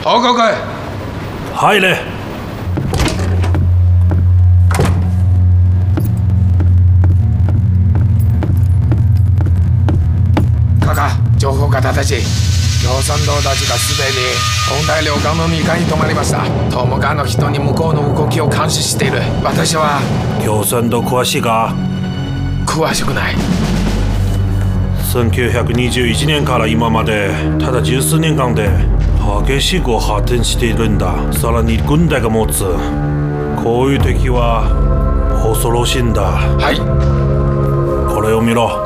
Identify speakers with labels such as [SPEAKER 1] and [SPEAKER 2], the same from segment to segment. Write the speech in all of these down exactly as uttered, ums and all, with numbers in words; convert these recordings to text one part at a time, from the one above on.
[SPEAKER 1] 報告。
[SPEAKER 2] 入れ。
[SPEAKER 1] カカ、情報が正しい。共産党たちがすでに本大領館のにかいに泊まりました。トモカの人に向こうの動きを監視している。私は
[SPEAKER 2] 共産党詳しいか？
[SPEAKER 1] 詳しくない。
[SPEAKER 2] せんきゅうひゃくにじゅういちねんから今までただ十数年間で激しく発展しているんだ。さらに軍隊が持つこういう敵は恐ろしいんだ。
[SPEAKER 1] はい。
[SPEAKER 2] これを見ろ。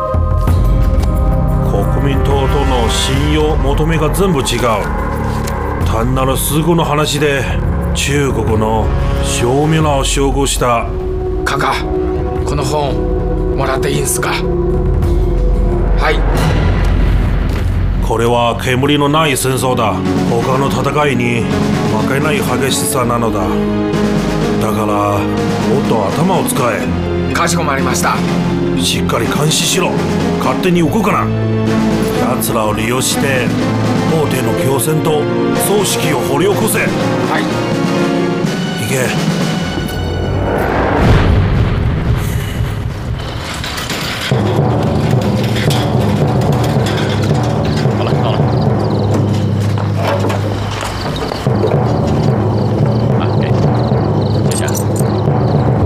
[SPEAKER 2] 国民党との信用求めが全部違う。単なる数語の話で中国の正面を照合した。
[SPEAKER 1] カカ、この本もらっていいんすか？はい。
[SPEAKER 2] これは煙のない戦争だ。他の戦いに負けない激しさなのだ。だからもっと頭を使え。
[SPEAKER 1] かしこまりました。
[SPEAKER 2] しっかり監視しろ。勝手に動くな。奴らを利用して大手の共産と組織を掘り起こせ。
[SPEAKER 1] はい。
[SPEAKER 2] 行け。